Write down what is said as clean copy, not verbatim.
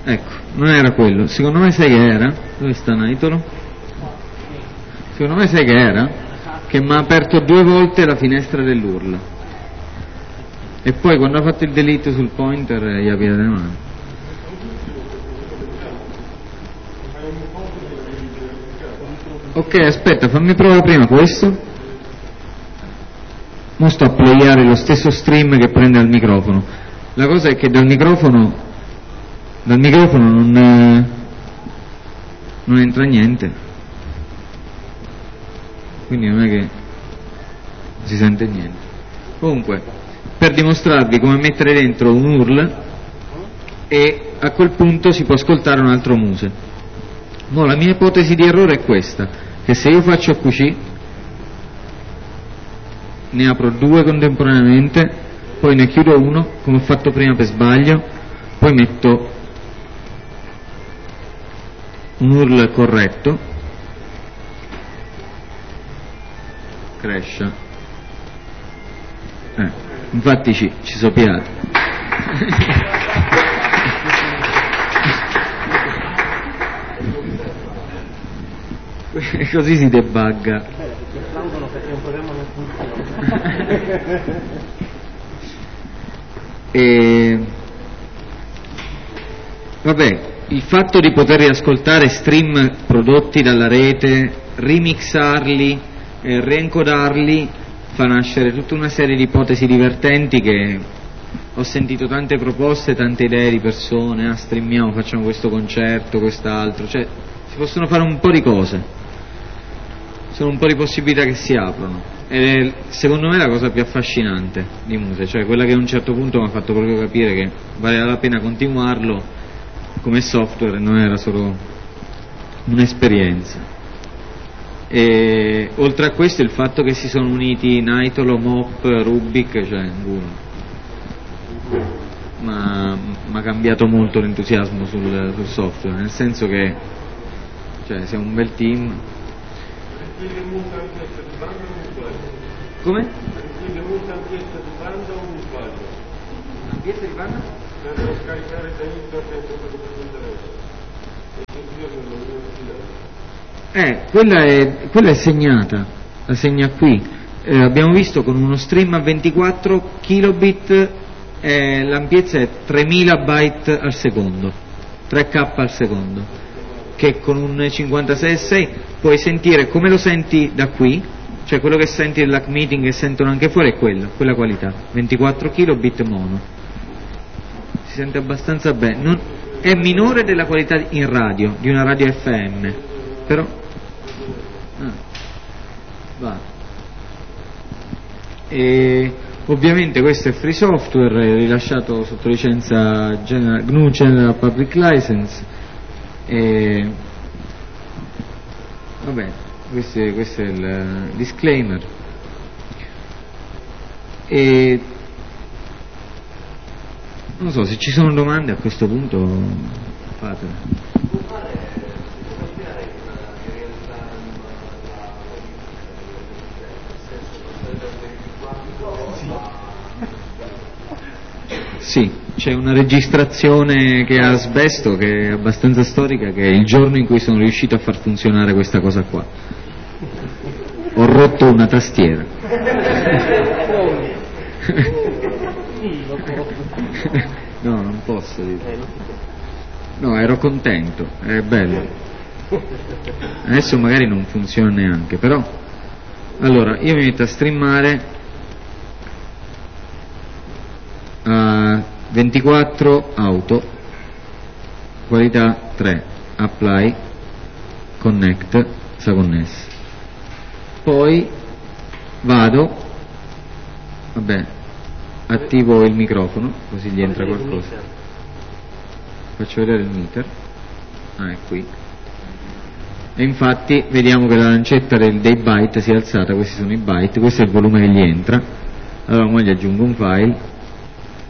ecco, non era quello. Secondo me sai che era? Dove sta Naitolo? Secondo me sai che era? Che mi ha aperto 2 volte la finestra dell'URL. E poi quando ha fatto il delete sul pointer gli ha pigliato le mani. Ok, aspetta, fammi provare prima questo. Mo sto a playare lo stesso stream che prende dal microfono. La cosa è che dal microfono non entra niente. Quindi non è che si sente niente. Comunque, per dimostrarvi come mettere dentro un URL e a quel punto si può ascoltare un altro muse. Mo la mia ipotesi di errore è questa, che se io faccio QC ne apro 2 contemporaneamente, poi ne chiudo uno come ho fatto prima per sbaglio, poi metto un URL corretto, crash, infatti ci sono piato. Così si debugga. E vabbè, il fatto di poter riascoltare stream prodotti dalla rete, remixarli, reencodarli, fa nascere tutta una serie di ipotesi divertenti che ho sentito tante proposte, tante idee di persone, streamiamo, facciamo questo concerto, quest'altro, cioè si possono fare un po' di cose. Sono un po' di possibilità che si aprono ed è secondo me la cosa più affascinante di Muse, cioè quella che a un certo punto mi ha fatto proprio capire che valeva la pena continuarlo come software, non era solo un'esperienza. E oltre a questo il fatto che si sono uniti Naitolo, Mop, Rubik, cioè ma ha cambiato molto l'entusiasmo sul software, nel senso che cioè siamo un bel team. Come? L'ambiente di banda? Per scaricare da internet quella è segnata, la segna qui. Abbiamo visto con uno stream a 24 kilobit l'ampiezza è 3000 byte al secondo, 3k al secondo, che con un 56.6 puoi sentire come lo senti da qui, cioè quello che senti nell'hack meeting che sentono anche fuori è quella qualità, 24 kilobit mono, si sente abbastanza bene, è minore della qualità in radio, di una radio FM, però va. E ovviamente questo è free software, rilasciato sotto licenza GNU General Public License, e vabbè, questo è il disclaimer. E non so, se ci sono domande a questo punto fatele. Sì, c'è una registrazione che ha asbesto, che è abbastanza storica, che è il giorno in cui sono riuscito a far funzionare questa cosa qua. Ho rotto una tastiera. No, non posso dire. No, ero contento, è bello. Adesso magari non funziona neanche, però. Allora, io mi metto a streamare a 24 auto, qualità 3, apply, connect, sta connesso. Poi vado, vabbè, attivo il microfono, così gli entra qualcosa. Faccio vedere il meter. È qui. E infatti vediamo che la lancetta dei byte si è alzata, questi sono i byte, questo è il volume che gli entra. Allora ora gli aggiungo un file.